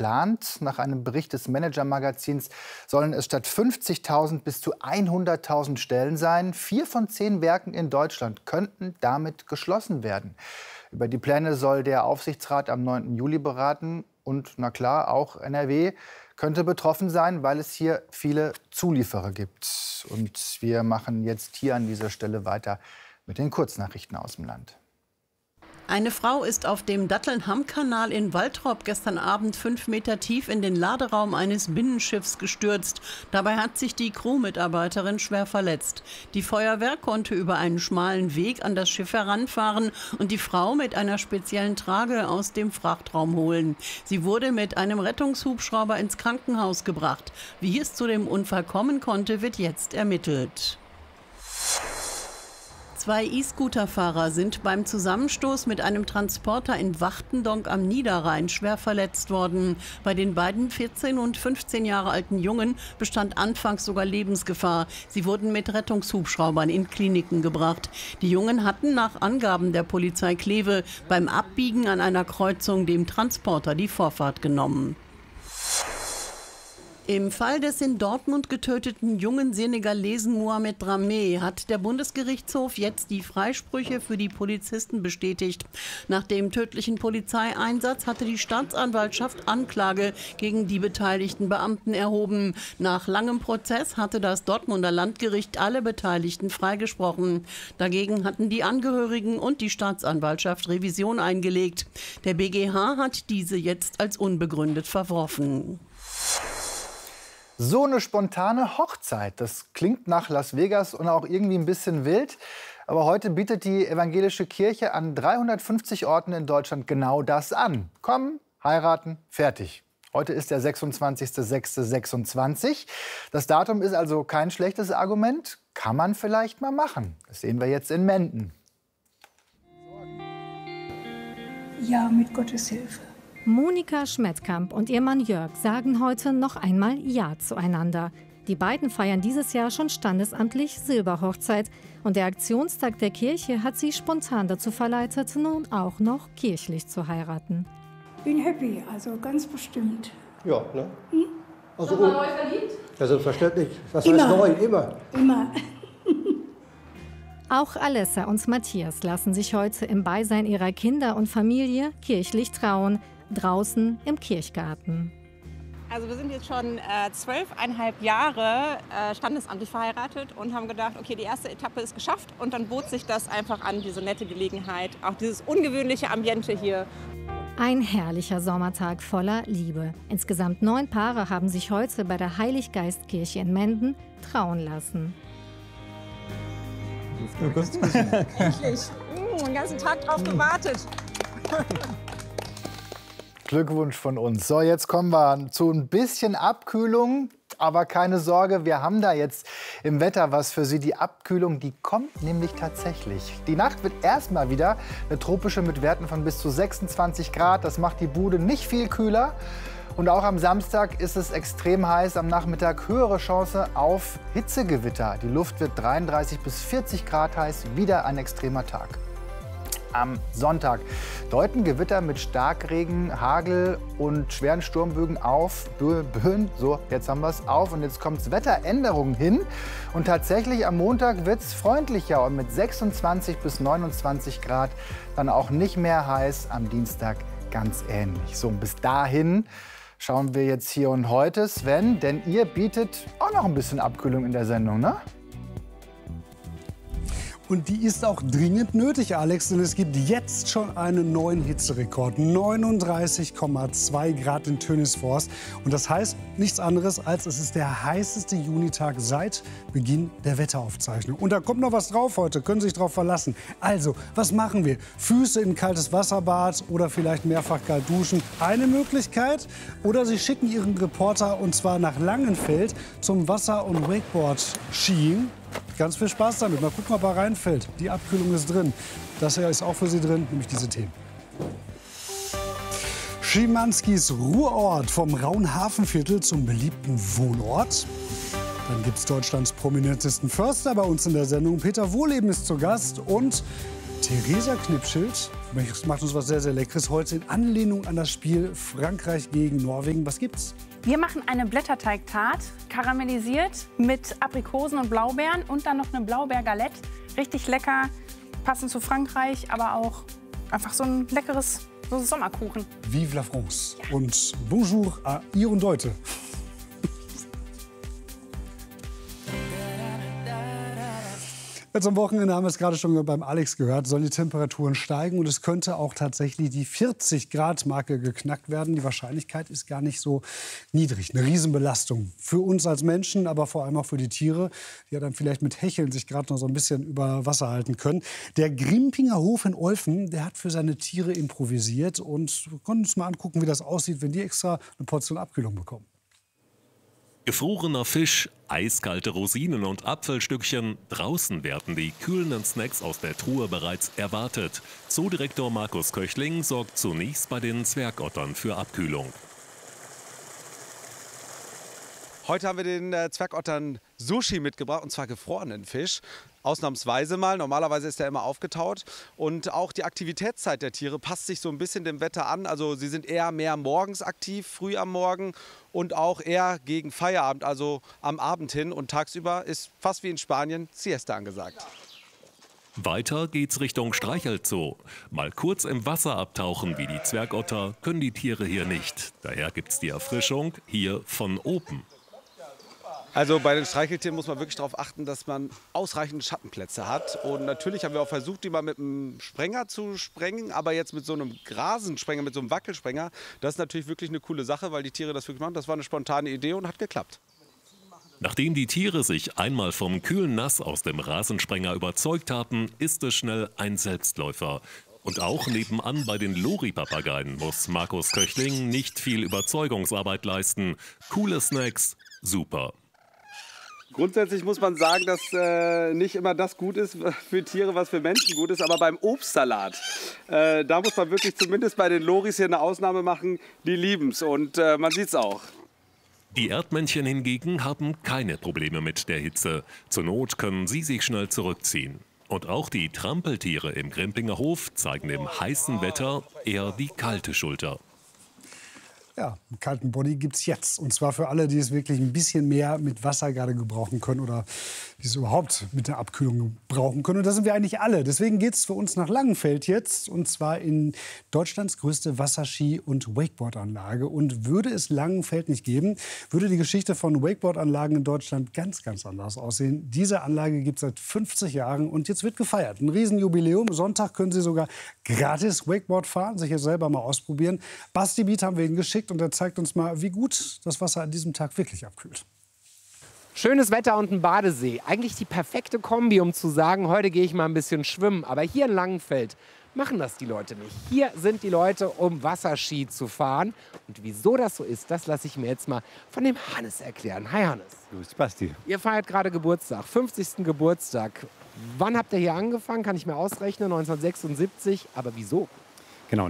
geplant. Nach einem Bericht des Manager-Magazins sollen es statt 50.000 bis zu 100.000 Stellen sein. 4 von 10 Werken in Deutschland könnten damit geschlossen werden. Über die Pläne soll der Aufsichtsrat am 9. Juli beraten. Und na klar, auch NRW könnte betroffen sein, weil es hier viele Zulieferer gibt. Und wir machen jetzt hier an dieser Stelle weiter mit den Kurznachrichten aus dem Land. Eine Frau ist auf dem Datteln-Hamm-Kanal in Waltrop gestern Abend 5 Meter tief in den Laderaum eines Binnenschiffs gestürzt. Dabei hat sich die Crewmitarbeiterin schwer verletzt. Die Feuerwehr konnte über einen schmalen Weg an das Schiff heranfahren und die Frau mit einer speziellen Trage aus dem Frachtraum holen. Sie wurde mit einem Rettungshubschrauber ins Krankenhaus gebracht. Wie es zu dem Unfall kommen konnte, wird jetzt ermittelt. 2 E-Scooter-Fahrer sind beim Zusammenstoß mit einem Transporter in Wachtendonk am Niederrhein schwer verletzt worden. Bei den beiden 14 und 15 Jahre alten Jungen bestand anfangs sogar Lebensgefahr. Sie wurden mit Rettungshubschraubern in Kliniken gebracht. Die Jungen hatten nach Angaben der Polizei Kleve beim Abbiegen an einer Kreuzung dem Transporter die Vorfahrt genommen. Im Fall des in Dortmund getöteten jungen Senegalesen Mohamed Dramé hat der Bundesgerichtshof jetzt die Freisprüche für die Polizisten bestätigt. Nach dem tödlichen Polizeieinsatz hatte die Staatsanwaltschaft Anklage gegen die beteiligten Beamten erhoben. Nach langem Prozess hatte das Dortmunder Landgericht alle Beteiligten freigesprochen. Dagegen hatten die Angehörigen und die Staatsanwaltschaft Revision eingelegt. Der BGH hat diese jetzt als unbegründet verworfen. So eine spontane Hochzeit, das klingt nach Las Vegas und auch irgendwie ein bisschen wild. Aber heute bietet die evangelische Kirche an 350 Orten in Deutschland genau das an. Kommen, heiraten, fertig. Heute ist der 26.06.26. Das Datum ist also kein schlechtes Argument. Kann man vielleicht mal machen. Das sehen wir jetzt in Menden. Ja, mit Gottes Hilfe. Monika Schmettkamp und ihr Mann Jörg sagen heute noch einmal Ja zueinander. Die beiden feiern dieses Jahr schon standesamtlich Silberhochzeit. Und der Aktionstag der Kirche hat sie spontan dazu verleitet, nun auch noch kirchlich zu heiraten. Bin happy, also ganz bestimmt. Ja, ne? Hm? Also, neu verliebt? Ja, selbstverständlich. Was Immer. heißt neu? Immer. Immer. Auch Alessa und Matthias lassen sich heute im Beisein ihrer Kinder und Familie kirchlich trauen. Draußen im Kirchgarten. Also wir sind jetzt schon 12,5 Jahre standesamtlich verheiratet und haben gedacht, okay, die erste Etappe ist geschafft und dann bot sich das einfach an, diese nette Gelegenheit, auch dieses ungewöhnliche Ambiente hier. Ein herrlicher Sommertag voller Liebe. Insgesamt 9 Paare haben sich heute bei der Heiliggeistkirche in Menden trauen lassen. Endlich, den ganzen Tag drauf gewartet. Glückwunsch von uns. So, jetzt kommen wir zu ein bisschen Abkühlung. Aber keine Sorge, wir haben da jetzt im Wetter was für Sie. Die Abkühlung, die kommt nämlich tatsächlich. Die Nacht wird erstmal wieder eine tropische mit Werten von bis zu 26 Grad. Das macht die Bude nicht viel kühler. Und auch am Samstag ist es extrem heiß. Am Nachmittag höhere Chance auf Hitzegewitter. Die Luft wird 33 bis 40 Grad heiß. Wieder ein extremer Tag. Am Sonntag deuten Gewitter mit Starkregen, Hagel und schweren Sturmbögen auf. Böen, so, jetzt haben wir es auf. Und jetzt kommt Wetteränderungen hin. Und tatsächlich am Montag wird es freundlicher und mit 26 bis 29 Grad dann auch nicht mehr heiß. Am Dienstag ganz ähnlich. So, und bis dahin schauen wir jetzt hier und heute, Sven, denn ihr bietet auch noch ein bisschen Abkühlung in der Sendung, ne? Und die ist auch dringend nötig, Alex, denn es gibt jetzt schon einen neuen Hitzerekord. 39,2 Grad in Tönisforst. Und das heißt nichts anderes, als es ist der heißeste Junitag seit Beginn der Wetteraufzeichnung. Und da kommt noch was drauf heute, können Sie sich drauf verlassen. Also, was machen wir? Füße in kaltes Wasserbad oder vielleicht mehrfach kalt duschen? Eine Möglichkeit. Oder Sie schicken Ihren Reporter, und zwar nach Langenfeld, zum Wasser- und Wakeboard-Skiing. Ganz viel Spaß damit. Mal gucken, ob er reinfällt. Die Abkühlung ist drin. Das hier ist auch für Sie drin, nämlich diese Themen. Schimanskis Ruhrort vom rauen Hafenviertel zum beliebten Wohnort. Dann gibt es Deutschlands prominentesten Förster bei uns in der Sendung. Peter Wohleben ist zu Gast. Und Theresa Knipschild macht uns was sehr, sehr Leckeres heute in Anlehnung an das Spiel Frankreich gegen Norwegen. Was gibt's? Wir machen eine Blätterteigtart, karamellisiert mit Aprikosen und Blaubeeren und dann noch eine Blaubeergalette. Richtig lecker, passend zu Frankreich, aber auch einfach so ein leckeres Sommerkuchen. Vive la France und bonjour à ihr und Leute. Jetzt am Wochenende haben wir es gerade schon beim Alex gehört, sollen die Temperaturen steigen und es könnte auch tatsächlich die 40-Grad-Marke geknackt werden. Die Wahrscheinlichkeit ist gar nicht so niedrig. Eine Riesenbelastung für uns als Menschen, aber vor allem auch für die Tiere, die ja dann vielleicht mit Hecheln sich gerade noch so ein bisschen über Wasser halten können. Der Grimpinger Hof in Olfen, der hat für seine Tiere improvisiert und wir konnten uns mal angucken, wie das aussieht, wenn die extra eine Portion Abkühlung bekommen. Gefrorener Fisch, eiskalte Rosinen und Apfelstückchen. Draußen werden die kühlenden Snacks aus der Truhe bereits erwartet. Zoodirektor Markus Köchling sorgt zunächst bei den Zwergottern für Abkühlung. Heute haben wir den Zwergottern Sushi mitgebracht, und zwar gefrorenen Fisch. Ausnahmsweise mal, normalerweise ist er immer aufgetaut. Und auch die Aktivitätszeit der Tiere passt sich so ein bisschen dem Wetter an. Also sie sind eher mehr morgens aktiv, früh am Morgen und auch eher gegen Feierabend, also am Abend hin. Und tagsüber ist fast wie in Spanien Siesta angesagt. Weiter geht's Richtung Streichelzoo. Mal kurz im Wasser abtauchen wie die Zwergotter können die Tiere hier nicht. Daher gibt's die Erfrischung hier von oben. Also bei den Streicheltieren muss man wirklich darauf achten, dass man ausreichend Schattenplätze hat. Und natürlich haben wir auch versucht, die mal mit einem Sprenger zu sprengen. Aber jetzt mit so einem Grasensprenger, mit so einem Wackelsprenger, das ist natürlich wirklich eine coole Sache, weil die Tiere das wirklich machen. Das war eine spontane Idee und hat geklappt. Nachdem die Tiere sich einmal vom kühlen Nass aus dem Rasensprenger überzeugt hatten, ist es schnell ein Selbstläufer. Und auch nebenan bei den Lori-Papageien muss Markus Köchling nicht viel Überzeugungsarbeit leisten. Coole Snacks, super. Grundsätzlich muss man sagen, dass nicht immer das gut ist für Tiere, was für Menschen gut ist. Aber beim Obstsalat, da muss man wirklich zumindest bei den Loris hier eine Ausnahme machen. Die lieben es und man sieht es auch. Die Erdmännchen hingegen haben keine Probleme mit der Hitze. Zur Not können sie sich schnell zurückziehen. Und auch die Trampeltiere im Grimpinger Hof zeigen dem heißen Wetter eher die kalte Schulter. Ja, einen kalten Body gibt es jetzt. Und zwar für alle, die es wirklich ein bisschen mehr mit Wasser gerade gebrauchen können oder die es überhaupt mit der Abkühlung brauchen können. Und das sind wir eigentlich alle. Deswegen geht es für uns nach Langenfeld jetzt. Und zwar in Deutschlands größte Wasserski- und Wakeboardanlage. Und würde es Langenfeld nicht geben, würde die Geschichte von Wakeboardanlagen in Deutschland ganz, ganz anders aussehen. Diese Anlage gibt es seit 50 Jahren und jetzt wird gefeiert. Ein Riesenjubiläum. Sonntag können Sie sogar gratis Wakeboard fahren, sich jetzt selber mal ausprobieren. Basti Beat haben wir Ihnen geschickt. Und er zeigt uns mal, wie gut das Wasser an diesem Tag wirklich abkühlt. Schönes Wetter und ein Badesee. Eigentlich die perfekte Kombi, um zu sagen, heute gehe ich mal ein bisschen schwimmen. Aber hier in Langenfeld machen das die Leute nicht. Hier sind die Leute, um Wasserski zu fahren. Und wieso das so ist, das lasse ich mir jetzt mal von dem Hannes erklären. Hi Hannes. Grüß Basti. Ihr feiert gerade Geburtstag, 50. Geburtstag. Wann habt ihr hier angefangen? Kann ich mir ausrechnen, 1976. Aber wieso? Genau,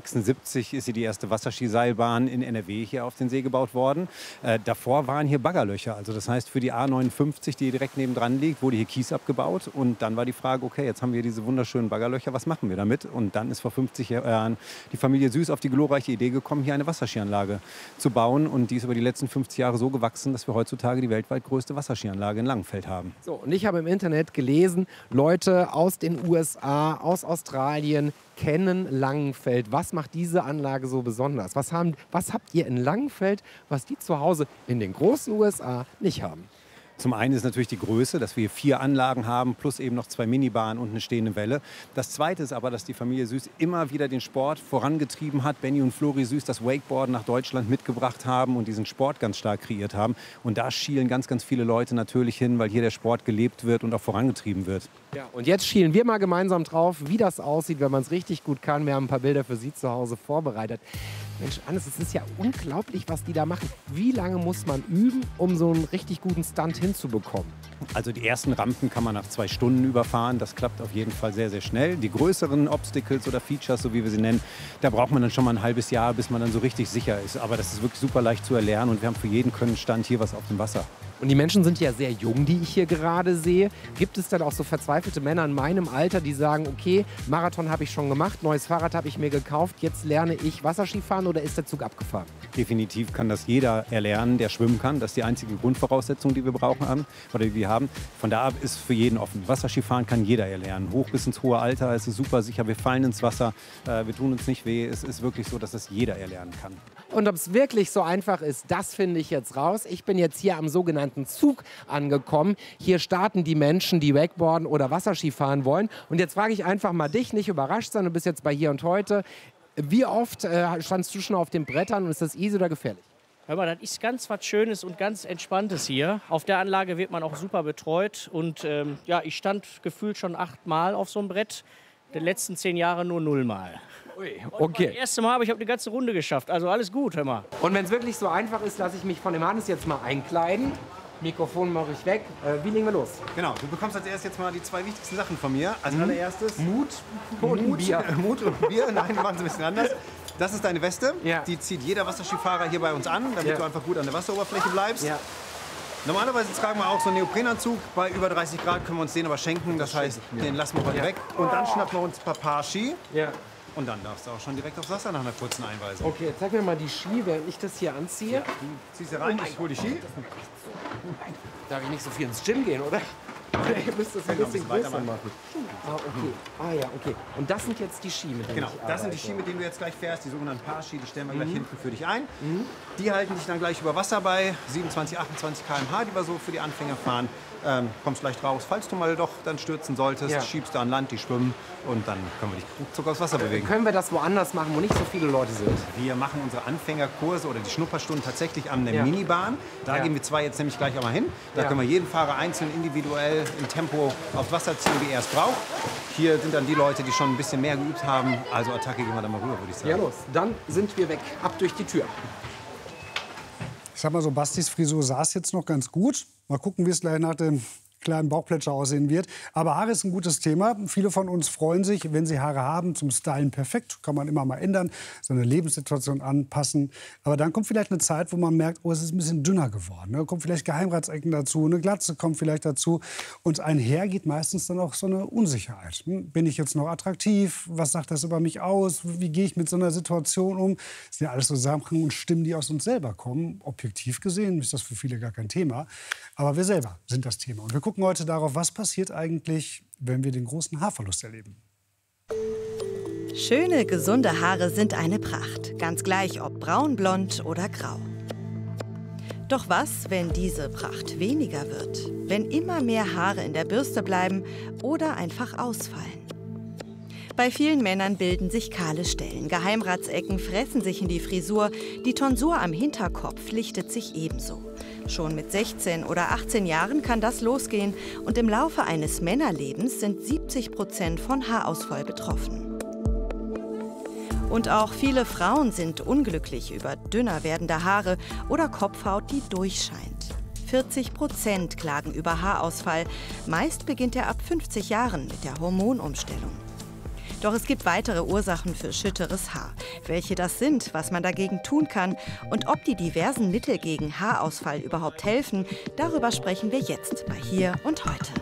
1976 ist hier die erste Wasserskiseilbahn in NRW hier auf den See gebaut worden. Davor waren hier Baggerlöcher. Also das heißt, für die A59, die direkt nebendran liegt, wurde hier Kies abgebaut. Und dann war die Frage, okay, jetzt haben wir diese wunderschönen Baggerlöcher, was machen wir damit? Und dann ist vor 50 Jahren die Familie Süß auf die glorreiche Idee gekommen, hier eine Wasserskianlage zu bauen. Und die ist über die letzten 50 Jahre so gewachsen, dass wir heutzutage die weltweit größte Wasserskianlage in Langenfeld haben. So, und ich habe im Internet gelesen, Leute aus den USA, aus Australien, kennen Langenfeld. Was macht diese Anlage so besonders? Was habt ihr in Langenfeld, was die zu Hause in den großen USA nicht haben? Zum einen ist natürlich die Größe, dass wir hier 4 Anlagen haben, plus eben noch 2 Minibahnen und eine stehende Welle. Das Zweite ist aber, dass die Familie Süß immer wieder den Sport vorangetrieben hat. Benny und Flori Süß das Wakeboarden nach Deutschland mitgebracht haben und diesen Sport ganz stark kreiert haben. Und da schielen ganz, ganz viele Leute natürlich hin, weil hier der Sport gelebt wird und auch vorangetrieben wird. Ja, und jetzt schielen wir mal gemeinsam drauf, wie das aussieht, wenn man es richtig gut kann. Wir haben ein paar Bilder für Sie zu Hause vorbereitet. Mensch, Hannes, es ist ja unglaublich, was die da machen. Wie lange muss man üben, um so einen richtig guten Stunt hinzubekommen? Also die ersten Rampen kann man nach 2 Stunden überfahren. Das klappt auf jeden Fall sehr, sehr schnell. Die größeren Obstacles oder Features, so wie wir sie nennen, da braucht man dann schon mal ein halbes Jahr, bis man dann so richtig sicher ist. Aber das ist wirklich super leicht zu erlernen und wir haben für jeden Könnenstand hier was auf dem Wasser. Und die Menschen sind ja sehr jung, die ich hier gerade sehe. Gibt es dann auch so verzweifelte Männer in meinem Alter, die sagen, okay, Marathon habe ich schon gemacht, neues Fahrrad habe ich mir gekauft, jetzt lerne ich Wasserskifahren, oder ist der Zug abgefahren? Definitiv kann das jeder erlernen, der schwimmen kann. Das ist die einzige Grundvoraussetzung, die wir brauchen oder die wir haben. Von da ab ist für jeden offen. Wasserskifahren kann jeder erlernen. Hoch bis ins hohe Alter, es ist super sicher. Wir fallen ins Wasser, wir tun uns nicht weh. Es ist wirklich so, dass das jeder erlernen kann. Und ob es wirklich so einfach ist, das finde ich jetzt raus. Ich bin jetzt hier am sogenannten Zug angekommen. Hier starten die Menschen, die Wakeboarden oder Wasserski fahren wollen. Und jetzt frage ich einfach mal dich, nicht überrascht sein, du bist jetzt bei Hier und Heute. Wie oft standst du schon auf den Brettern und ist das easy oder gefährlich? Hör mal, das ist ganz was Schönes und ganz Entspanntes hier. Auf der Anlage wird man auch super betreut. Und ja, ich stand gefühlt schon 8 Mal auf so einem Brett. In den letzten 10 Jahren nur 0 Mal. Ui, okay. Das erste Mal, aber ich habe die ganze Runde geschafft. Also alles gut, hör mal. Und wenn es wirklich so einfach ist, lasse ich mich von dem Hannes jetzt mal einkleiden. Mikrofon mache ich weg. Wie legen wir los? Genau, du bekommst als erstes jetzt mal die 2 wichtigsten Sachen von mir. Als allererstes Mut und Bier. Mut und Bier. Nein, wir machen es ein bisschen anders. Das ist deine Weste. Ja. Die zieht jeder Wasserskifahrer hier bei uns an, damit Ja. du einfach gut an der Wasseroberfläche bleibst. Ja. Normalerweise tragen wir auch so einen Neoprenanzug. Bei über 30 Grad können wir uns den aber schenken. Das heißt, den lassen wir heute weg. Und dann schnappen wir uns ein paar Ski. Ja. Und dann darfst du auch schon direkt aufs Wasser nach einer kurzen Einweisung. Okay, zeig mir mal die Ski, während ich das hier anziehe. Ja, du ziehst hier rein, ich hol die Ski. Darf ich nicht so viel ins Gym gehen, oder? Ihr müsst das ein bisschen größer machen. Ah, okay. Ah ja, okay. Und das sind jetzt die Ski, mit denen Genau, ich das sind die arbeite. Ski, mit denen du jetzt gleich fährst, die sogenannten Paar-Ski, die stellen wir gleich hinten für dich ein. Die halten dich dann gleich über Wasser bei 27, 28 km/h, die wir so für die Anfänger fahren. Kommst leicht raus, falls du mal doch dann stürzen solltest, Ja. schiebst du an Land, die schwimmen und dann können wir dich ruckzuck aufs Wasser bewegen. Können wir das woanders machen, wo nicht so viele Leute sind? Wir machen unsere Anfängerkurse oder die Schnupperstunden tatsächlich an der Ja. Minibahn. Da Ja. gehen wir 2 jetzt nämlich gleich einmal hin. Da Ja. können wir jeden Fahrer einzeln individuell im Tempo aufs Wasser ziehen, wie er es braucht. Hier sind dann die Leute, die schon ein bisschen mehr geübt haben. Also Attacke, gehen wir da mal rüber, würde ich sagen. Ja, los. Dann sind wir weg. Ab durch die Tür. Ich sag mal so, Bastis Frisur saß jetzt noch ganz gut. Mal gucken, wie es gleich nach dem kleinen Bauchplätscher aussehen wird. Aber Haare ist ein gutes Thema. Viele von uns freuen sich, wenn sie Haare haben, zum Stylen perfekt. Kann man immer mal ändern, seine Lebenssituation anpassen. Aber dann kommt vielleicht eine Zeit, wo man merkt, oh, es ist ein bisschen dünner geworden. Da kommt vielleicht Geheimratsecken dazu, eine Glatze kommt vielleicht dazu. Und einher geht meistens dann auch so eine Unsicherheit. Bin ich jetzt noch attraktiv? Was sagt das über mich aus? Wie gehe ich mit so einer Situation um? Das sind ja alles so Sachen und Stimmen, die aus uns selber kommen. Objektiv gesehen ist das für viele gar kein Thema. Aber wir selber sind das Thema. Und wir gucken heute darauf, was passiert eigentlich, wenn wir den großen Haarverlust erleben. Schöne, gesunde Haare sind eine Pracht. Ganz gleich, ob braun, blond oder grau. Doch was, wenn diese Pracht weniger wird? Wenn immer mehr Haare in der Bürste bleiben oder einfach ausfallen? Bei vielen Männern bilden sich kahle Stellen. Geheimratsecken fressen sich in die Frisur. Die Tonsur am Hinterkopf lichtet sich ebenso. Schon mit 16 oder 18 Jahren kann das losgehen. Und im Laufe eines Männerlebens sind 70% von Haarausfall betroffen. Und auch viele Frauen sind unglücklich über dünner werdende Haare oder Kopfhaut, die durchscheint. 40% klagen über Haarausfall. Meist beginnt er ab 50 Jahren mit der Hormonumstellung. Doch es gibt weitere Ursachen für schütteres Haar. Welche das sind, was man dagegen tun kann und ob die diversen Mittel gegen Haarausfall überhaupt helfen, darüber sprechen wir jetzt bei Hier und Heute.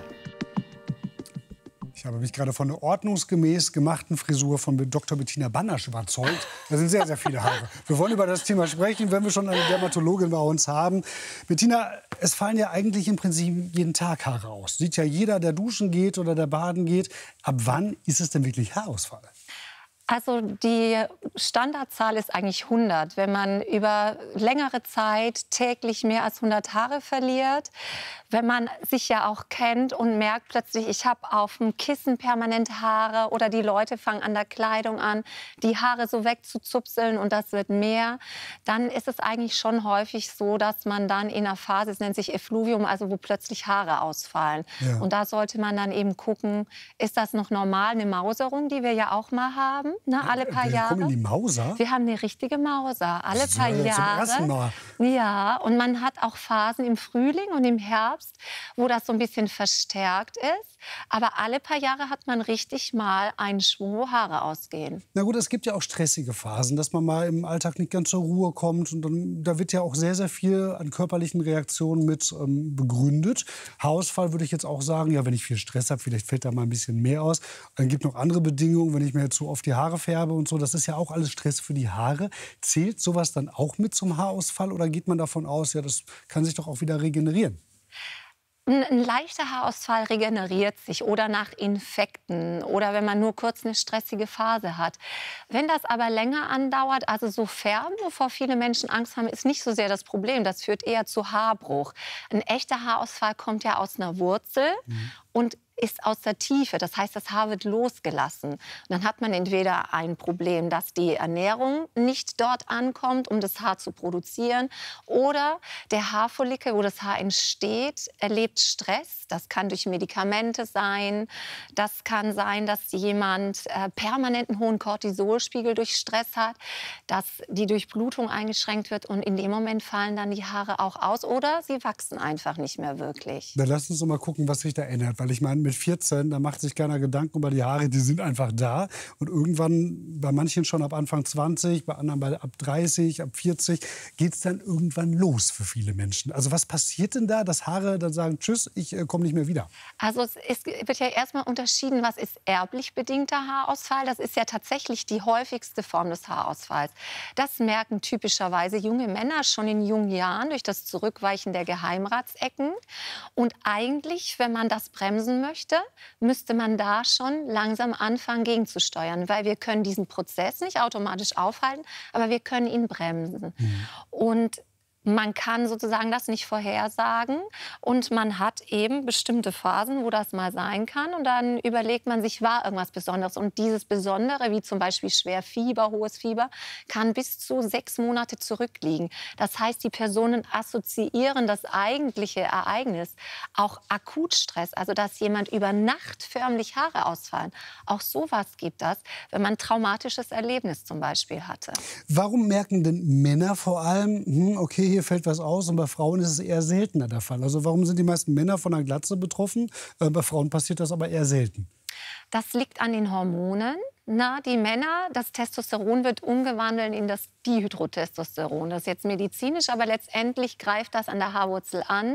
Ich habe mich gerade von der ordnungsgemäß gemachten Frisur von Dr. Bettina Banasch überzeugt. Da sind sehr, sehr viele Haare. Wir wollen über das Thema sprechen, wenn wir schon eine Dermatologin bei uns haben. Bettina, es fallen ja eigentlich im Prinzip jeden Tag Haare aus. Sieht ja jeder, der duschen geht oder der baden geht. Ab wann ist es denn wirklich Haarausfall? Also die Standardzahl ist eigentlich 100. Wenn man über längere Zeit täglich mehr als 100 Haare verliert, wenn man sich ja auch kennt und merkt plötzlich, ich habe auf dem Kissen permanent Haare oder die Leute fangen an der Kleidung an, die Haare so wegzuzupseln und das wird mehr, dann ist es eigentlich schon häufig so, dass man dann in einer Phase, es nennt sich Effluvium, also wo plötzlich Haare ausfallen. Ja. Und da sollte man dann eben gucken, ist das noch normal, eine Mauserung, die wir ja auch mal haben? Ne, alle paar Jahre. Kommen die Mauser? Wir haben eine richtige Mauser, alle das paar ist ja Jahre. zum ersten Mal. Ja, und man hat auch Phasen im Frühling und im Herbst, wo das so ein bisschen verstärkt ist. Aber alle paar Jahre hat man richtig mal einen Schwung, wo Haare ausgehen. Na gut, es gibt ja auch stressige Phasen, dass man mal im Alltag nicht ganz zur Ruhe kommt. Und dann, da wird ja auch sehr, sehr viel an körperlichen Reaktionen mit begründet. Haarausfall würde ich jetzt auch sagen, ja, wenn ich viel Stress habe, vielleicht fällt da mal ein bisschen mehr aus. Dann gibt es noch andere Bedingungen, wenn ich mir zu oft die Haare färbe und so. Das ist ja auch alles Stress für die Haare. Zählt sowas dann auch mit zum Haarausfall oder geht man davon aus, ja, das kann sich doch auch wieder regenerieren? Ein leichter Haarausfall regeneriert sich oder nach Infekten oder wenn man nur kurz eine stressige Phase hat. Wenn das aber länger andauert, also so färben, wovor viele Menschen Angst haben, ist nicht so sehr das Problem. Das führt eher zu Haarbruch. Ein echter Haarausfall kommt ja aus einer Wurzel und ist aus der Tiefe. Das heißt, das Haar wird losgelassen. Und dann hat man entweder ein Problem, dass die Ernährung nicht dort ankommt, um das Haar zu produzieren, oder der Haarfollikel, wo das Haar entsteht, erlebt Stress. Das kann durch Medikamente sein. Das kann sein, dass jemand permanent einen hohen Cortisolspiegel durch Stress hat, dass die Durchblutung eingeschränkt wird und in dem Moment fallen dann die Haare auch aus oder sie wachsen einfach nicht mehr wirklich. Dann lass uns doch mal gucken, was sich da ändert. Weil ich meine, mit 14, da macht sich keiner Gedanken über die Haare, die sind einfach da. Und irgendwann, bei manchen schon ab Anfang 20, bei anderen ab 30, ab 40, geht es dann irgendwann los für viele Menschen. Also was passiert denn da, dass Haare dann sagen, tschüss, ich komme nicht mehr wieder? Also es wird ja erstmal unterschieden, was ist erblich bedingter Haarausfall. Das ist ja tatsächlich die häufigste Form des Haarausfalls. Das merken typischerweise junge Männer schon in jungen Jahren durch das Zurückweichen der Geheimratsecken. Und eigentlich, wenn man das bremsen möchte, müsste man da schon langsam anfangen, gegenzusteuern. Weil wir können diesen Prozess nicht automatisch aufhalten, aber wir können ihn bremsen. Und man kann sozusagen das nicht vorhersagen und man hat eben bestimmte Phasen, wo das mal sein kann und dann überlegt man sich, war irgendwas Besonderes und dieses Besondere, wie zum Beispiel Schwerfieber, hohes Fieber, kann bis zu 6 Monate zurückliegen. Das heißt, die Personen assoziieren das eigentliche Ereignis, auch Akutstress, also dass jemand über Nacht förmlich Haare ausfallen. Auch sowas gibt das, wenn man ein traumatisches Erlebnis zum Beispiel hatte. Warum merken denn Männer vor allem, okay, hier fällt was aus und bei Frauen ist es eher seltener der Fall? Also warum sind die meisten Männer von einer Glatze betroffen? Bei Frauen passiert das aber eher selten. Das liegt an den Hormonen. Die Männer, das Testosteron wird umgewandelt in das Dihydrotestosteron. Das ist jetzt medizinisch, aber letztendlich greift das an der Haarwurzel an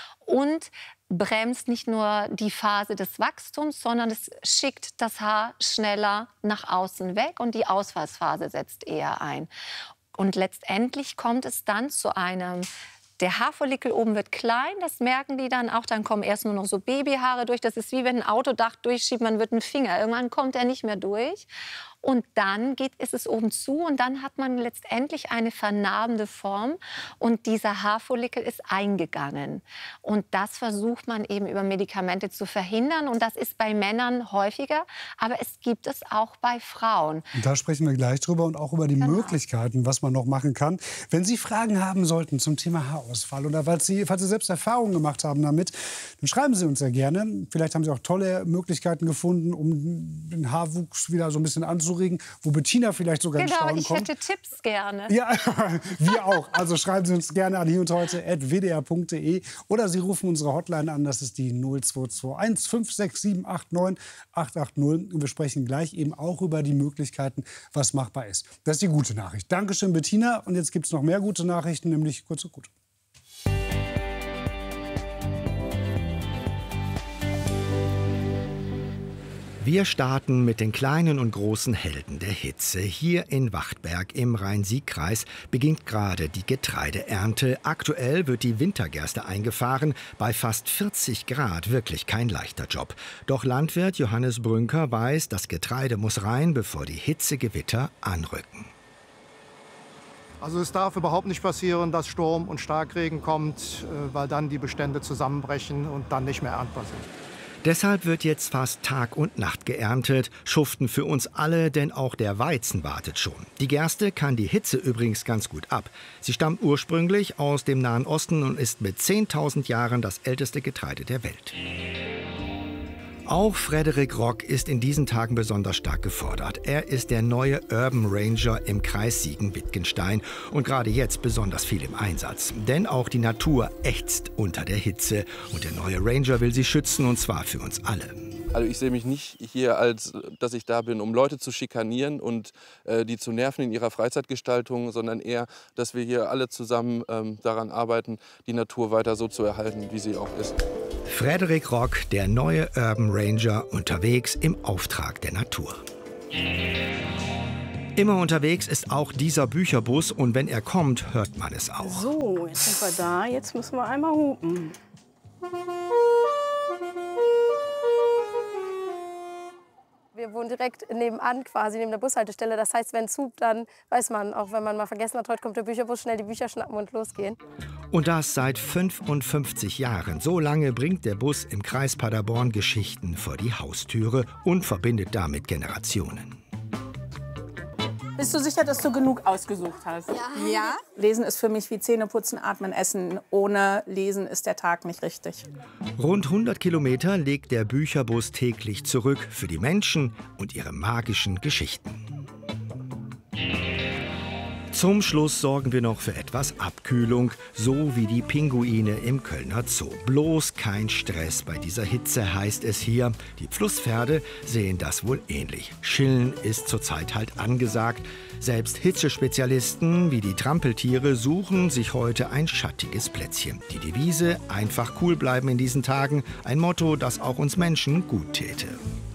und bremst nicht nur die Phase des Wachstums, sondern es schickt das Haar schneller nach außen weg und die Ausfallsphase setzt eher ein. Und letztendlich kommt es dann zu einem, der Haarfollikel oben wird klein, das merken die dann auch, dann kommen erst nur noch so Babyhaare durch. Das ist wie wenn ein Autodach durchschiebt, man wird einen Finger. Irgendwann kommt er nicht mehr durch. Und dann ist es oben zu und dann hat man letztendlich eine vernarbende Form und dieser Haarfollikel ist eingegangen. Und das versucht man eben über Medikamente zu verhindern und das ist bei Männern häufiger, aber es gibt es auch bei Frauen. Und da sprechen wir gleich drüber und auch über die Möglichkeiten, was man noch machen kann. Wenn Sie Fragen haben sollten zum Thema Haarausfall oder falls Sie selbst Erfahrungen gemacht haben damit, dann schreiben Sie uns sehr gerne. Vielleicht haben Sie auch tolle Möglichkeiten gefunden, um den Haarwuchs wieder so ein bisschen anzuregen, wo Bettina vielleicht sogar in Staunen kommt. Ich hätte Tipps gerne. Ja, wir auch. Also schreiben Sie uns gerne an hierundheute@wdr.de oder Sie rufen unsere Hotline an, das ist die 0221 567 880. Und wir sprechen gleich eben auch über die Möglichkeiten, was machbar ist. Das ist die gute Nachricht. Dankeschön, Bettina. Und jetzt gibt es noch mehr gute Nachrichten, nämlich kurz und gut. Wir starten mit den kleinen und großen Helden der Hitze. Hier in Wachtberg im Rhein-Sieg-Kreis beginnt gerade die Getreideernte. Aktuell wird die Wintergerste eingefahren. Bei fast 40 Grad wirklich kein leichter Job. Doch Landwirt Johannes Brünker weiß, das Getreide muss rein, bevor die Hitzegewitter anrücken. Also es darf überhaupt nicht passieren, dass Sturm und Starkregen kommt, weil dann die Bestände zusammenbrechen und dann nicht mehr erntbar sind. Deshalb wird jetzt fast Tag und Nacht geerntet. Schuften für uns alle, denn auch der Weizen wartet schon. Die Gerste kann die Hitze übrigens ganz gut ab. Sie stammt ursprünglich aus dem Nahen Osten und ist mit 10.000 Jahren das älteste Getreide der Welt. Auch Frederik Rock ist in diesen Tagen besonders stark gefordert. Er ist der neue Urban Ranger im Kreis Siegen-Wittgenstein und gerade jetzt besonders viel im Einsatz. Denn auch die Natur ächzt unter der Hitze und der neue Ranger will sie schützen, und zwar für uns alle. Also ich sehe mich nicht hier, als dass ich da bin, um Leute zu schikanieren und die zu nerven in ihrer Freizeitgestaltung, sondern eher, dass wir hier alle zusammen daran arbeiten, die Natur weiter so zu erhalten, wie sie auch ist. Frederik Rock, der neue Urban Ranger, unterwegs im Auftrag der Natur. Immer unterwegs ist auch dieser Bücherbus und wenn er kommt, hört man es auch. So, jetzt sind wir da. Jetzt müssen wir einmal hupen. Wir wohnen direkt nebenan, quasi neben der Bushaltestelle. Das heißt, wenn es hupt, dann weiß man, auch wenn man mal vergessen hat, heute kommt der Bücherbus, schnell die Bücher schnappen und losgehen. Und das seit 55 Jahren. So lange bringt der Bus im Kreis Paderborn Geschichten vor die Haustüre und verbindet damit Generationen. Bist du sicher, dass du genug ausgesucht hast? Ja. Lesen ist für mich wie Zähneputzen, Atmen, Essen. Ohne Lesen ist der Tag nicht richtig. Rund 100 Kilometer legt der Bücherbus täglich zurück für die Menschen und ihre magischen Geschichten. Zum Schluss sorgen wir noch für etwas Abkühlung, so wie die Pinguine im Kölner Zoo. Bloß kein Stress bei dieser Hitze, heißt es hier. Die Flusspferde sehen das wohl ähnlich. Chillen ist zurzeit halt angesagt. Selbst Hitzespezialisten wie die Trampeltiere suchen sich heute ein schattiges Plätzchen. Die Devise, einfach cool bleiben in diesen Tagen, ein Motto, das auch uns Menschen gut täte.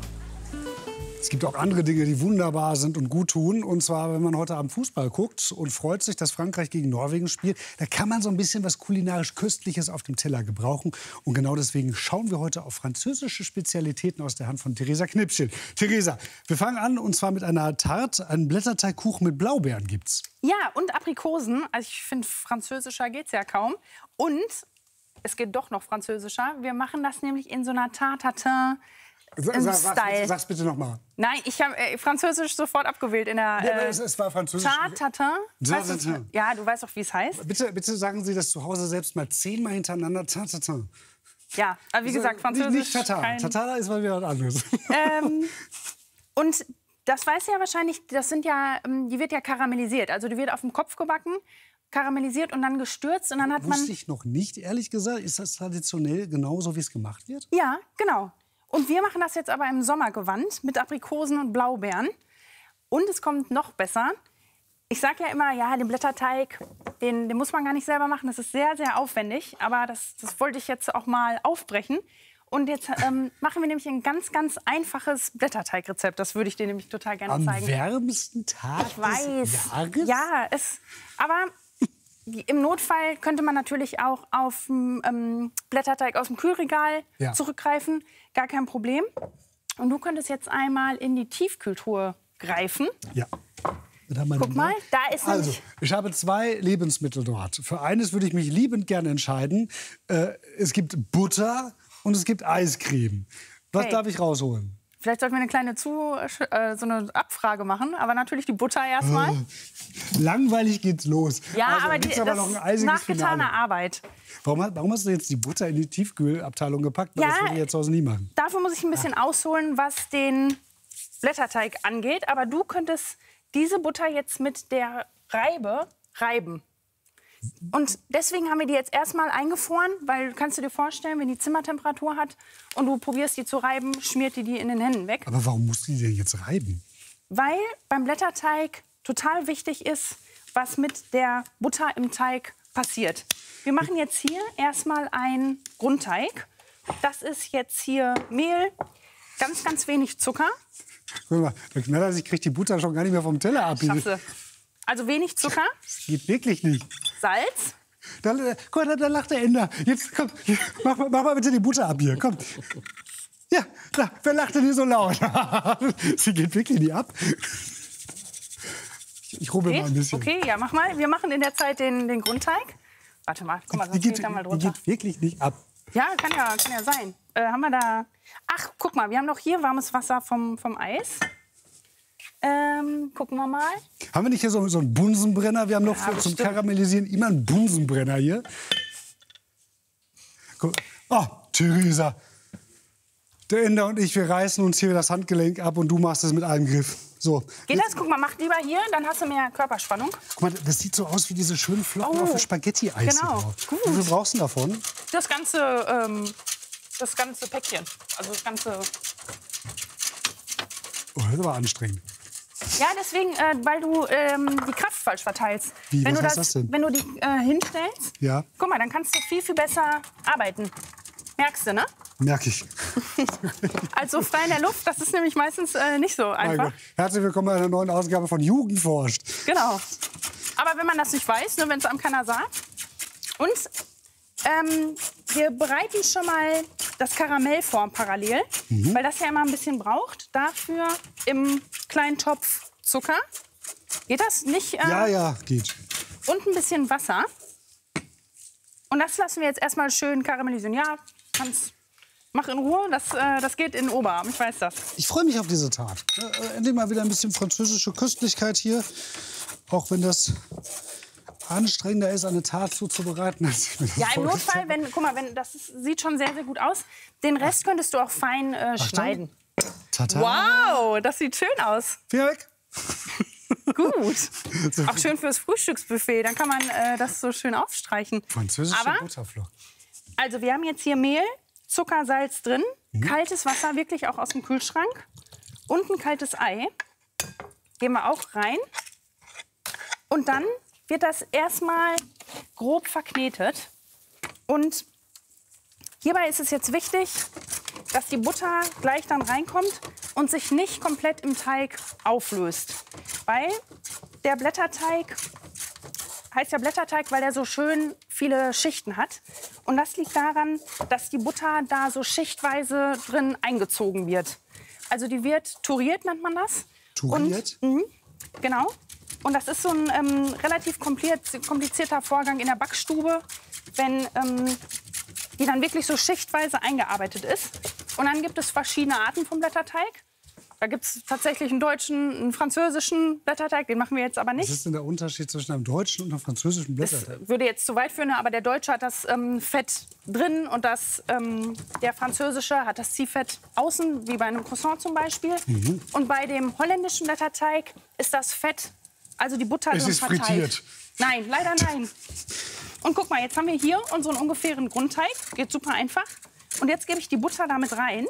Es gibt auch andere Dinge, die wunderbar sind und gut tun. Und zwar, wenn man heute Abend Fußball guckt und freut sich, dass Frankreich gegen Norwegen spielt, da kann man so ein bisschen was kulinarisch Köstliches auf dem Teller gebrauchen. Und genau deswegen schauen wir heute auf französische Spezialitäten aus der Hand von Theresa Knipschild. Theresa, wir fangen an und zwar mit einer Tarte. Einen Blätterteigkuchen mit Blaubeeren gibt's. Ja, und Aprikosen. Also ich finde, französischer geht's ja kaum. Und es geht doch noch französischer. Wir machen das nämlich in so einer Tarte-Tatin. Sag's bitte noch mal. Nein, ich habe Französisch sofort abgewählt in der. Ja, es war Französisch. Tatin. Ja, du weißt doch, wie es heißt. Bitte sagen Sie das zu Hause selbst mal 10-mal hintereinander. Tatin. Ja, aber wie gesagt, Französisch. Nicht Tatar. Tatar ist mal wieder was anderes. Und das weiß ja wahrscheinlich, die wird ja karamellisiert. Also die wird auf dem Kopf gebacken, karamellisiert und dann gestürzt. Und dann hat man. Wusste ich noch nicht, ehrlich gesagt. Ist das traditionell genauso, wie es gemacht wird? Ja, genau. Und wir machen das jetzt aber im Sommergewand mit Aprikosen und Blaubeeren. Und es kommt noch besser. Ich sage ja immer, ja, den Blätterteig, den muss man gar nicht selber machen. Das ist sehr, sehr aufwendig. Aber das wollte ich jetzt auch mal aufbrechen. Und jetzt machen wir nämlich ein ganz, ganz einfaches Blätterteigrezept. Das würde ich dir nämlich total gerne zeigen. Am wärmsten Tag des Jahres? Ja, aber im Notfall könnte man natürlich auch auf Blätterteig aus dem Kühlregal zurückgreifen. Gar kein Problem. Und du könntest jetzt einmal in die Tiefkühltruhe greifen. Ja. Guck mal, da ist also, ich habe 2 Lebensmittel dort. Für eines würde ich mich liebend gerne entscheiden. Es gibt Butter und es gibt Eiscreme. Was darf ich rausholen? Vielleicht sollten wir eine kleine so eine Abfrage machen, aber natürlich die Butter erstmal. Langweilig geht's los. Ja, also, aber das ist nachgetane Arbeit. Warum hast du jetzt die Butter in die Tiefkühlabteilung gepackt? Das würde ich jetzt zu Hause nie machen. Dafür muss ich ein bisschen ausholen, was den Blätterteig angeht. Aber du könntest diese Butter jetzt mit der Reibe reiben. Und deswegen haben wir die jetzt erstmal eingefroren, weil kannst du dir vorstellen, wenn die Zimmertemperatur hat und du probierst die zu reiben, schmiert die in den Händen weg. Aber warum musst du die denn jetzt reiben? Weil beim Blätterteig total wichtig ist, was mit der Butter im Teig passiert. Wir machen jetzt hier erstmal einen Grundteig. Das ist jetzt hier Mehl, ganz, ganz wenig Zucker. Guck mal, der Knaller, ich kriege die Butter schon gar nicht mehr vom Teller ab. Also wenig Zucker. Das geht wirklich nicht. Salz. Da lacht der Ender. Jetzt komm, mach mal bitte die Butter ab hier. Komm. Ja, wer lacht denn hier so laut? Sie geht wirklich nicht ab. Ich rubbel mal ein bisschen. Okay, ja, mach mal. Wir machen in der Zeit den Grundteig. Warte mal, guck mal, sonst geht da mal drunter. Die geht wirklich nicht ab. Ja, kann ja sein. Haben wir da... Ach, guck mal, wir haben noch hier warmes Wasser vom Eis. Gucken wir mal. Haben wir nicht hier so einen Bunsenbrenner? Wir haben noch zum Karamellisieren immer einen Bunsenbrenner hier. Guck. Oh, Theresa. Der Inder und ich, wir reißen uns hier das Handgelenk ab und du machst es mit einem Griff. So. Geht das? Guck mal, mach lieber hier, dann hast du mehr Körperspannung. Guck mal, das sieht so aus wie diese schönen Flocken auf dem Spaghetti-Eis. Genau. Gut. Wie viel brauchst du davon? Das ganze Päckchen. Also das ganze... Oh, das ist aber anstrengend. Ja, deswegen, weil du die Kraft falsch verteilst. Wie, wenn was du heißt das denn? Wenn du die hinstellst, Ja, guck mal, dann kannst du viel, viel besser arbeiten. Merkst du, ne? merke ich. Also frei in der Luft, das ist nämlich meistens nicht so Mein einfach. Gott. Herzlich willkommen bei einer neuen Ausgabe von Jugendforscht. Genau. Aber wenn man das nicht weiß, ne, wenn es einem keiner sagt. Und wir bereiten schon mal das Karamell vor parallel, weil das ja immer ein bisschen braucht. Dafür im kleinen Topf Zucker. Geht das nicht? Ja, geht. Und ein bisschen Wasser. Und das lassen wir jetzt erstmal schön karamellisieren. Ja, mach in Ruhe, das geht in den Oberarm, ich weiß das. Ich freue mich auf diese Tat. Endlich mal wieder ein bisschen französische Köstlichkeit hier. Auch wenn das anstrengender ist, eine Tat zuzubereiten. Als ich mir das Ja, im vorgestellt Notfall, guck mal, sieht schon sehr, sehr gut aus. Den Rest könntest du auch fein schneiden. Tata. Wow, das sieht schön aus. Finger weg. Gut. Auch schön fürs Frühstücksbuffet. Dann kann man das so schön aufstreichen. Französische Aber, Butterflocken. also wir haben jetzt hier Mehl, Zucker, Salz drin, kaltes Wasser, wirklich auch aus dem Kühlschrank und ein kaltes Ei. Geben wir auch rein. Und dann wird das erstmal grob verknetet. Und hierbei ist es jetzt wichtig, dass die Butter gleich dann reinkommt und sich nicht komplett im Teig auflöst. Weil der Blätterteig heißt ja Blätterteig, weil er so schön viele Schichten hat. Und das liegt daran, dass die Butter da so schichtweise drin eingezogen wird. Also die wird touriert, nennt man das. Touriert? Und, genau. Und das ist so ein relativ komplizierter Vorgang in der Backstube, wenn die dann wirklich so schichtweise eingearbeitet ist. Und dann gibt es verschiedene Arten vom Blätterteig. Da gibt es tatsächlich einen deutschen, einen französischen Blätterteig, den machen wir jetzt aber nicht. Was ist denn der Unterschied zwischen einem deutschen und einem französischen Blätterteig? Das würde jetzt zu weit führen, aber der deutsche hat das Fett drin und der französische hat das Ziehfett außen, wie bei einem Croissant zum Beispiel. Und bei dem holländischen Blätterteig ist das Fett, also die Butter Es drin ist verteilt. frittiert. Nein, leider nein. Und guck mal, jetzt haben wir hier unseren ungefähren Grundteig. Geht super einfach. Und jetzt gebe ich die Butter damit rein.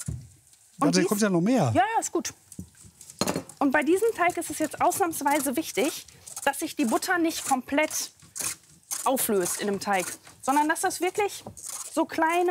Und Da kommt ja noch mehr. Ja, ist gut. Und bei diesem Teig ist es jetzt ausnahmsweise wichtig, dass sich die Butter nicht komplett auflöst in dem Teig, sondern dass das wirklich es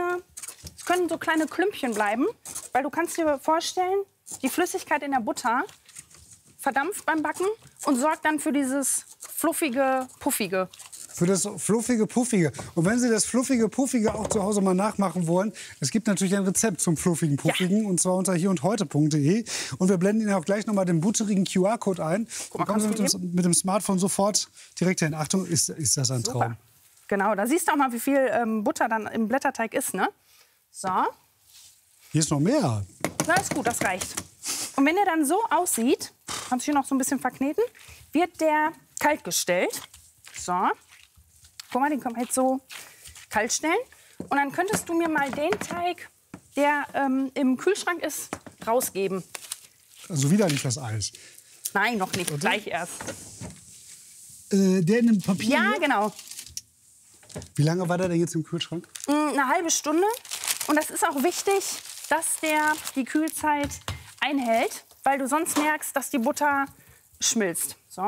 können so kleine Klümpchen bleiben, weil du kannst dir vorstellen, die Flüssigkeit in der Butter verdampft beim Backen und sorgt dann für dieses fluffige, puffige. Für das fluffige, puffige. Und wenn Sie das fluffige, puffige auch zu Hause mal nachmachen wollen, es gibt natürlich ein Rezept zum fluffigen, puffigen, und zwar unter hierundheute.de. Und wir blenden Ihnen auch gleich noch mal den butterigen QR-Code ein. Dann kommen Sie mit dem Smartphone sofort direkt hin. Achtung, ist das ein Traum. Genau, da siehst du auch mal, wie viel Butter dann im Blätterteig ist, ne? So. Hier ist noch mehr. Na, ist gut, das reicht. Und wenn der dann so aussieht, kannst du hier noch so ein bisschen verkneten, wird der kalt gestellt. So. Guck mal, den können wir jetzt so kalt stellen. Und dann könntest du mir mal den Teig, der im Kühlschrank ist, rausgeben. Also wieder nicht das Eis. Nein, noch nicht. Gleich erst. Der in dem Papier? Ja, hier? genau. Wie lange war der denn jetzt im Kühlschrank? Eine halbe Stunde. Und das ist auch wichtig, dass der die Kühlzeit einhält, weil du sonst merkst, dass die Butter schmilzt. So.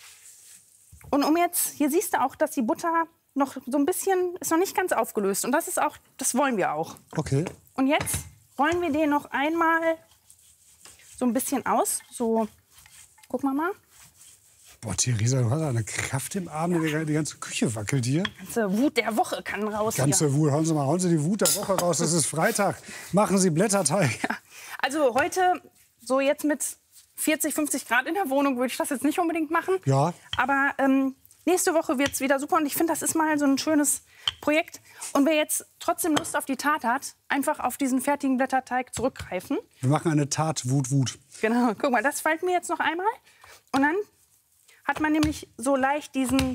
Und hier siehst du auch, dass die Butter noch so ein bisschen, ist noch nicht ganz aufgelöst. Und das wollen wir auch. Okay. Und jetzt rollen wir den noch einmal so ein bisschen aus. So, guck mal. Boah, Theresa, du hast eine Kraft im Arm, die ganze Küche wackelt hier. Die ganze Wut der Woche kann raus. Ganze Wut, hauen Sie die Wut der Woche raus, das ist Freitag. Machen Sie Blätterteig. Ja. Also heute, so jetzt mit 40, 50 Grad in der Wohnung, würde ich das jetzt nicht unbedingt machen. Ja. Aber nächste Woche wird es wieder super und ich finde, das ist mal so ein schönes Projekt. Und wer jetzt trotzdem Lust auf die Tat hat, einfach auf diesen fertigen Blätterteig zurückgreifen. Wir machen eine Tat Wut. Genau, guck mal, das falten wir jetzt noch einmal. Und dann hat man nämlich so leicht diesen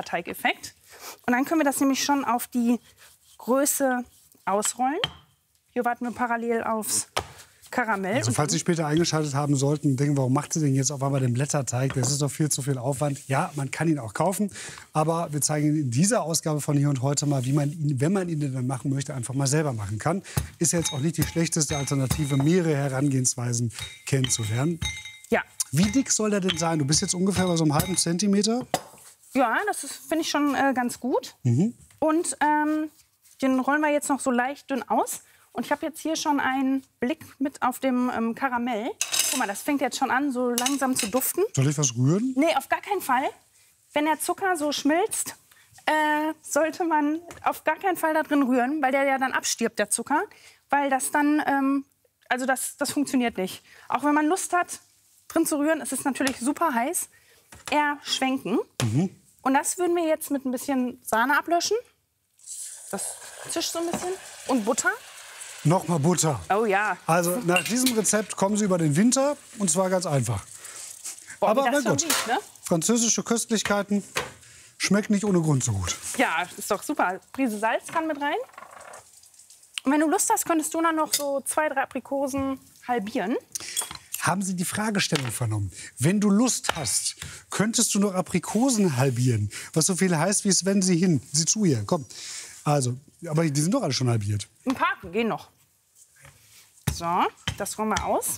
Blätterteig-Effekt. Und dann können wir das nämlich schon auf die Größe ausrollen. Hier warten wir parallel aufs Karamell. Also falls Sie später eingeschaltet haben sollten und denken, warum macht sie denn jetzt auf einmal den Blätterteig? Das ist doch viel zu viel Aufwand. Ja, man kann ihn auch kaufen, aber wir zeigen Ihnen in dieser Ausgabe von Hier und Heute mal, wie man ihn, wenn man ihn dann machen möchte, einfach mal selber machen kann. Ist ja jetzt auch nicht die schlechteste Alternative, mehrere Herangehensweisen kennenzulernen. Ja. Wie dick soll der denn sein? Du bist jetzt ungefähr bei so einem halben Zentimeter. Ja, das finde ich schon ganz gut. Und den rollen wir jetzt noch so leicht dünn aus. Und ich habe jetzt hier schon einen Blick mit auf dem Karamell. Guck mal, das fängt jetzt schon an, so langsam zu duften. Soll ich was rühren? Nee, auf gar keinen Fall. Wenn der Zucker so schmilzt, sollte man auf gar keinen Fall da drin rühren, weil der ja dann abstirbt, der Zucker. Weil das dann, also das funktioniert nicht. Auch wenn man Lust hat, drin zu rühren, es ist natürlich super heiß, eher schwenken. Und das würden wir jetzt mit ein bisschen Sahne ablöschen. Das zischt so ein bisschen. Und Butter. Nochmal Butter. Oh ja. Also nach diesem Rezept kommen Sie über den Winter und zwar ganz einfach. Boah, aber wie das gut, schon riecht, ne? französische Köstlichkeiten schmecken nicht ohne Grund so gut. Ja, ist doch super. Prise Salz kann mit rein. Und wenn du Lust hast, könntest du dann noch so 2, 3 Aprikosen halbieren. Haben Sie die Fragestellung vernommen? Wenn du Lust hast, könntest du noch Aprikosen halbieren. Was so viel heißt, wie es wenn Sie hin. Sieh zu hier, komm. Also, aber die sind doch alle schon halbiert. Ein paar gehen noch. So, das rollen wir aus.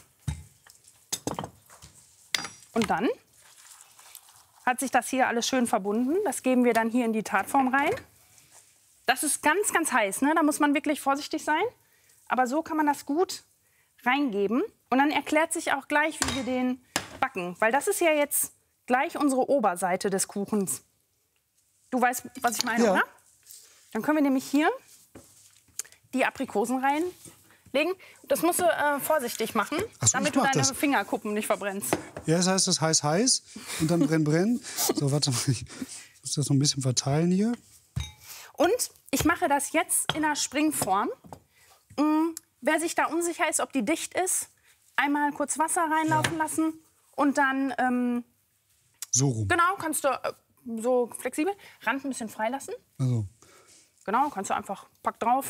Und dann hat sich das hier alles schön verbunden. Das geben wir dann hier in die Tartform rein. Das ist ganz, ganz heiß, ne? Da muss man wirklich vorsichtig sein. Aber so kann man das gut reingeben. Und dann erklärt sich auch gleich, wie wir den backen. Weil das ist ja jetzt gleich unsere Oberseite des Kuchens. Du weißt, was ich meine, ja. Oder? Dann können wir nämlich hier die Aprikosen reinlegen. Das musst du vorsichtig machen, Ach so, damit ich du mach deine das. Fingerkuppen nicht verbrennst. Ja, das heißt, das heiß und dann brenn. So, warte mal, ich muss das noch ein bisschen verteilen hier. Und ich mache das jetzt in einer Springform. Wer sich da unsicher ist, ob die dicht ist, einmal kurz Wasser reinlaufen lassen und dann so rum. Genau, kannst du so flexibel Rand ein bisschen freilassen. Also. Genau, kannst du einfach pack drauf.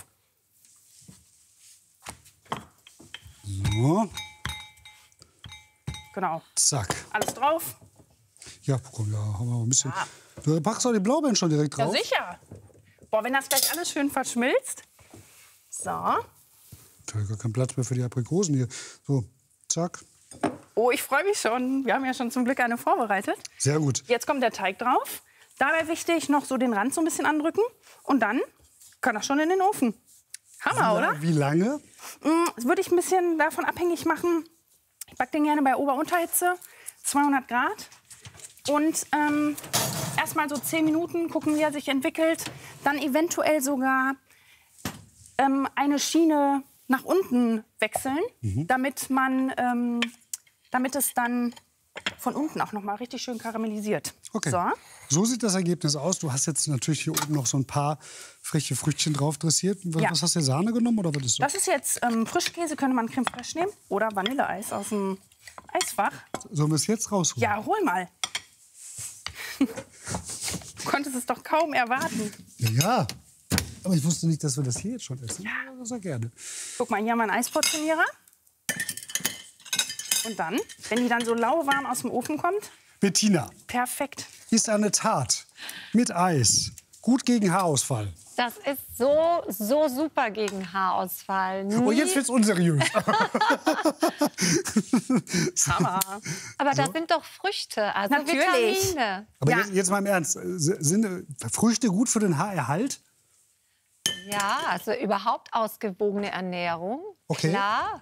So. Genau. Zack. Alles drauf. Ja, komm, ja, haben wir noch ein bisschen. Du packst doch die Blaubeeren schon direkt drauf. Ja, sicher. Boah, wenn das gleich alles schön verschmilzt. So. Da habe gar keinen Platz mehr für die Aprikosen hier. So, zack. Oh, ich freue mich schon. Wir haben ja schon zum Glück eine vorbereitet. Sehr gut. Jetzt kommt der Teig drauf. Dabei wichtig, noch so den Rand so ein bisschen andrücken. Und dann kann das schon in den Ofen. Hammer, oder? Wie lange? Das würde ich ein bisschen davon abhängig machen. Ich backe den gerne bei Ober-Unterhitze, 200 Grad. Und erst mal so 10 Minuten gucken, wie er sich entwickelt. Dann eventuell sogar eine Schiene nach unten wechseln, damit es dann von unten auch noch mal richtig schön karamellisiert. Okay. So. So sieht das Ergebnis aus. Du hast jetzt natürlich hier oben noch so ein paar freche Früchtchen drauf dressiert. Was, Ja. was hast du, Sahne genommen oder was ist Das ist jetzt Frischkäse, könnte man Creme fraiche nehmen. Oder Vanilleeis aus dem Eisfach. Sollen wir es jetzt rausholen? Ja, hol mal. Du konntest es doch kaum erwarten. Ja. Aber ich wusste nicht, dass wir das hier jetzt schon essen. Ja, sehr gerne. Guck mal, hier haben wir einen Eisportionierer. Und dann, wenn die dann so lauwarm aus dem Ofen kommt, Bettina, perfekt. ist eine Tat mit Eis gut gegen Haarausfall. Das ist so super gegen Haarausfall. Oh, jetzt wird's unseriös. Hammer. Aber das sind doch Früchte, also Natürlich. Vitamine. Aber jetzt mal im Ernst, sind Früchte gut für den Haarerhalt? Ja, also überhaupt ausgewogene Ernährung. Okay. Klar.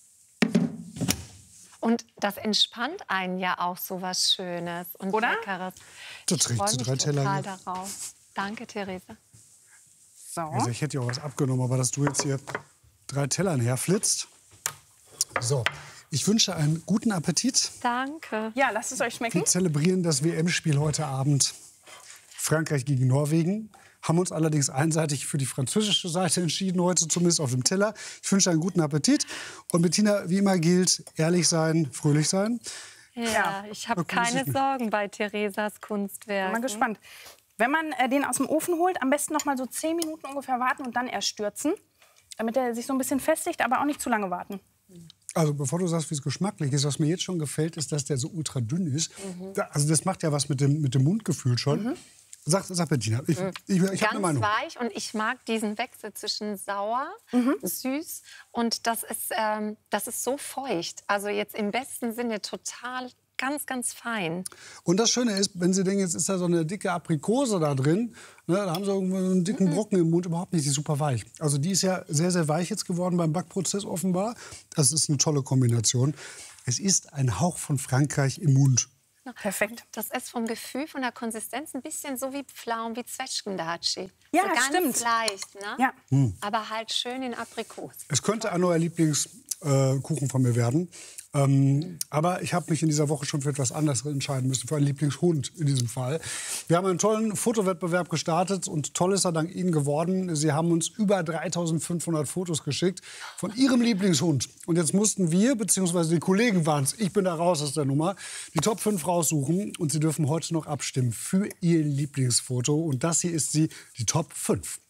Und das entspannt einen ja auch so was Schönes und Oder? Leckeres. Du Ich trägst freue so mich 3 Teller total hier. darauf. Danke, Theresa. So. Also ich hätte ja auch was abgenommen, aber dass du jetzt hier 3 Tellern herflitzt. So, ich wünsche einen guten Appetit. Danke. Ja, lasst es euch schmecken. Wir zelebrieren das WM-Spiel heute Abend. Frankreich gegen Norwegen. Haben uns allerdings einseitig für die französische Seite entschieden, heute zumindest auf dem Teller. Ich wünsche einen guten Appetit. Und Bettina, wie immer gilt, ehrlich sein, fröhlich sein. Ja, ich habe Da kommt es keine nicht Sorgen bei Theresas Kunstwerk. Bin mal gespannt. Wenn man den aus dem Ofen holt, am besten noch mal so 10 Minuten ungefähr warten und dann erst stürzen. damit er sich so ein bisschen festigt, aber auch nicht zu lange warten. Also bevor du sagst, wie es geschmacklich ist, was mir jetzt schon gefällt, ist, dass der so ultra dünn ist. Also das macht ja was mit dem Mundgefühl schon. Sag Bettina, ich habe eine Meinung. Ganz weich und ich mag diesen Wechsel zwischen sauer, süß und das ist so feucht. Also jetzt im besten Sinne total ganz, ganz fein. Und das Schöne ist, wenn Sie denken, jetzt ist da so eine dicke Aprikose da drin, ne, da haben Sie irgendwo einen dicken Brocken im Mund, überhaupt nicht, die ist super weich. Also die ist ja sehr, sehr weich jetzt geworden beim Backprozess offenbar. Das ist eine tolle Kombination. Es ist ein Hauch von Frankreich im Mund. Perfekt. Das ist vom Gefühl, von der Konsistenz ein bisschen so wie Pflaumen, wie Zwetschgendatschi. Ja, so ganz stimmt. leicht, ne? Ja. Aber halt schön in Aprikos. Es könnte ein neuer Lieblingskuchen von mir werden. Aber ich habe mich in dieser Woche schon für etwas anderes entscheiden müssen, für einen Lieblingshund in diesem Fall. Wir haben einen tollen Fotowettbewerb gestartet und toll ist er dank Ihnen geworden. Sie haben uns über 3.500 Fotos geschickt von Ihrem Lieblingshund. Und jetzt mussten wir, beziehungsweise die Kollegen waren es, ich bin da raus aus der Nummer, die Top 5 raussuchen. Und Sie dürfen heute noch abstimmen für Ihr Lieblingsfoto. Und das hier ist die Top 5.